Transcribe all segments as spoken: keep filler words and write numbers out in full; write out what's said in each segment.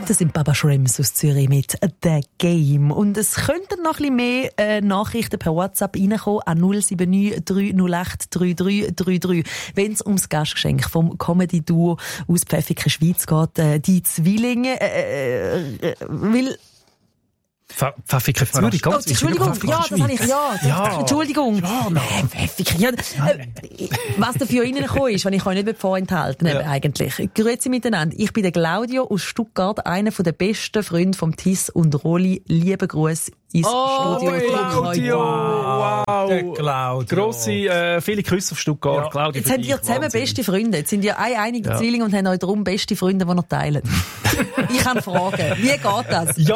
Das sind Baba Shrimps aus Zürich mit «The Game». Und es könnten noch ein bisschen mehr äh, Nachrichten per WhatsApp reinkommen an null sieben neun drei null acht drei drei drei drei, wenn es ums Gastgeschenk vom Comedy-Duo aus Pfäffiken, Schweiz geht. Äh, die Zwillinge, äh, äh, weil... Pfäffiken Zürich, ganz oh, Entschuldigung, ja, das habe ich, ja, das, ja. Entschuldigung. Ja, nein. Pfäffiken, ja. Äh, was dafür reingekommen ist, was ich euch nicht vorenthalten ja. eigentlich. Grüezi miteinander. Ich bin der Claudio aus Stuttgart, einer der besten Freunde vom Tiss und Rolli. Liebe Grüße ins oh, Studio. Claudio, wow. wow. Der Claudio. Grosse, äh, viele Küsse auf Stuttgart. Ja. Claudio, jetzt habt ihr zusammen Wahnsinn. Beste Freunde. Jetzt sind ihr eine einige ja. Zwillinge und haben euch darum beste Freunde, die ihr teilt. Ich kann fragen, wie geht das? Ja,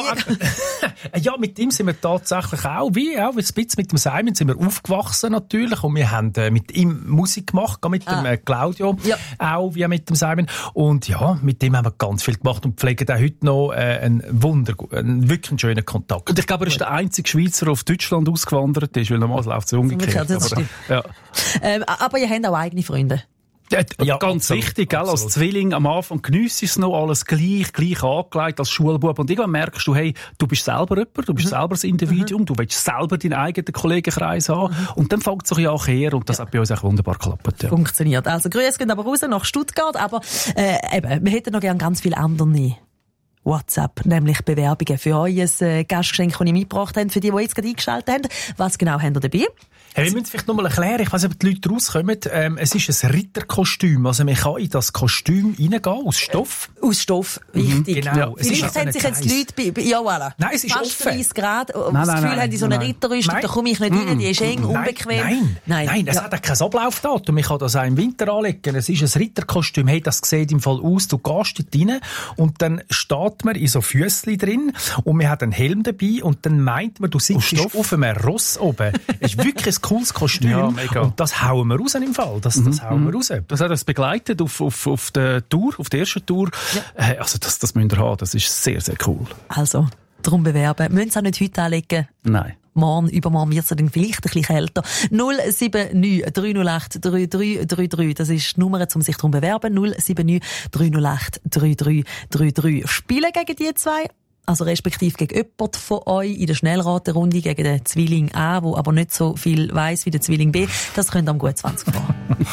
ja, mit ihm sind wir tatsächlich auch, wie auch ein bisschen mit dem Simon sind wir aufgewachsen natürlich und wir haben äh, mit ihm Musik gemacht, mit ah. dem äh, Claudio, ja. auch wie mit dem Simon und ja, mit dem haben wir ganz viel gemacht und pflegen auch heute noch äh, einen Wunder, einen wirklich schönen Kontakt. Und ich glaube, er ist der einzige Schweizer, der auf Deutschland ausgewandert ist, weil normalerweise läuft es umgekehrt. Das aber, ja. ähm, aber ihr habt auch eigene Freunde. Ja, ja, ganz absolut, wichtig, gell? Als Zwilling am Anfang geniesst es noch alles gleich, gleich angelegt als Schulbub. Und irgendwann merkst du, hey, du bist selber jemand, du bist mhm. selber das Individuum, mhm. du willst selber deinen eigenen Kollegenkreis haben. Mhm. Und dann fängt es sich ja auch her und das ja. hat bei uns auch wunderbar geklappt. Ja. Funktioniert. Also Grüße gehen aber raus nach Stuttgart, aber äh, eben, wir hätten noch gerne ganz viele andere WhatsApp, nämlich Bewerbungen für euer äh, Gastgeschenk, das ihr mitgebracht habt, für die, die jetzt gerade eingeschaltet haben. Was genau habt ihr dabei? Hey, wir müssen es vielleicht noch mal erklären, ich weiss nicht, ob die Leute rauskommen. Ähm, es ist ein Ritterkostüm, also man kann in das Kostüm reingehen, aus Stoff. Äh, aus Stoff, richtig. Genau. Ja, vielleicht haben sich jetzt die Leute bei, bei ja, voilà. Nein, es ist fast offen. dreißig Grad, nein, das nein, Gefühl nein, haben, die so eine Ritterrüstung, da komme ich nicht rein, die ist eng, nein, unbequem. Nein, nein, nein, es ja. hat auch kein Ablaufdatum, ich kann das auch im Winter anlegen. Es ist ein Ritterkostüm, hey, das sieht im Fall aus, du gehst dort rein und dann steht man in so Füssli drin und man hat einen Helm dabei und dann meint man, du sitzt auf einem Ross oben. Es ist wirklich ein cooles Kostüm. Ja, mega. Und das hauen wir raus im Fall. Das, das mhm. hauen wir raus. Das hat uns begleitet auf, auf, auf der Tour, auf der ersten Tour. Ja. Äh, also das, das müsst ihr haben. Das ist sehr, sehr cool. Also, darum bewerben. Müssen Sie auch nicht heute anlegen? Nein. Morgen, übermorgen wird es dann vielleicht ein bisschen kälter. null sieben neun drei null acht drei drei drei drei. Das ist die Nummer, um sich darum zu bewerben. null sieben neun drei null acht drei drei drei drei. Spielen gegen die zwei? Also respektive gegen jemand von euch in der Schnellraterunde, gegen den Zwilling A, der aber nicht so viel weiss wie der Zwilling B. Das könnt ihr am gut zwanzig fahren.